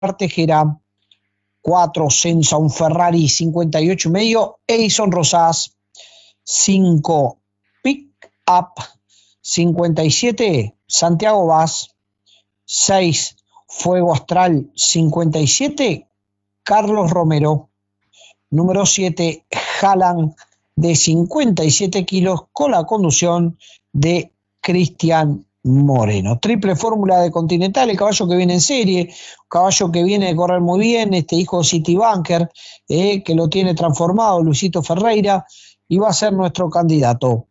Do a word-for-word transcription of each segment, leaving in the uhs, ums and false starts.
Tejera. cuatro, Senza un Ferrari, cincuenta y ocho y medio, Edison Rosas. cinco, Pick Up, cincuenta y siete, Santiago Vaz. seis, Fuego Astral, cincuenta y siete, Carlos Romero. Número siete, Haaland, de cincuenta y siete kilos, con la conducción de Cristian Moreno. Triple fórmula de Continental, el caballo que viene en serie, caballo que viene de correr muy bien, este hijo de City Banker, eh, que lo tiene transformado, Luisito Ferreira, y va a ser nuestro candidato.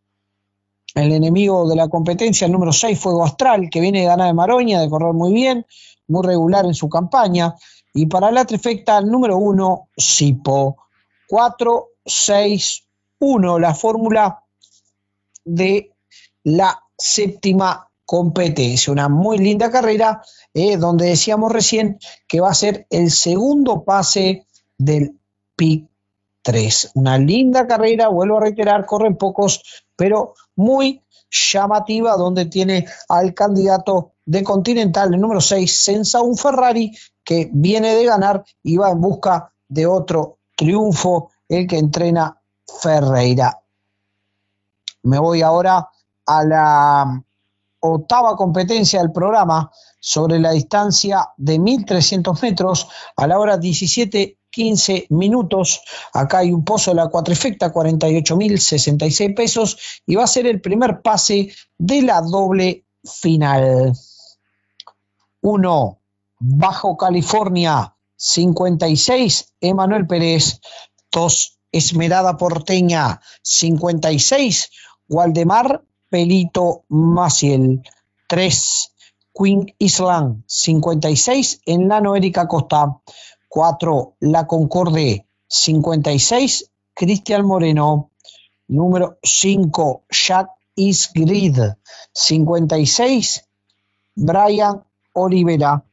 El enemigo de la competencia, el número seis, Fuego Astral, que viene de ganar de Maroña, de correr muy bien, muy regular en su campaña. Y para la trifecta, el número uno, Sipo. cuatro, seis, uno, la fórmula de la séptima competencia. Una muy linda carrera, eh, donde decíamos recién que va a ser el segundo pase del Pick tres. Una linda carrera, vuelvo a reiterar, corren pocos, pero muy llamativa, donde tiene al candidato de Continental, el número seis, Senza un Ferrari, que viene de ganar y va en busca de otro triunfo, el que entrena Ferreira. Me voy ahora a la octava competencia del programa, sobre la distancia de mil trescientos metros, a la hora diecisiete quince minutos. Acá hay un pozo de la cuatrifecta, cuarenta y ocho mil sesenta y seis pesos, y va a ser el primer pase de la doble final. uno, Bajo California, cincuenta y seis, Emanuel Pérez. dos, Esmerada Porteña, cincuenta y seis, Waldemar Pelito Maciel. tres, Queen Island, cincuenta y seis, Enlano Erika Costa. cuatro, La Concorde, cincuenta y seis, Cristian Moreno. Número cinco, Jack Is Grid, cincuenta y seis, Brian Olivera.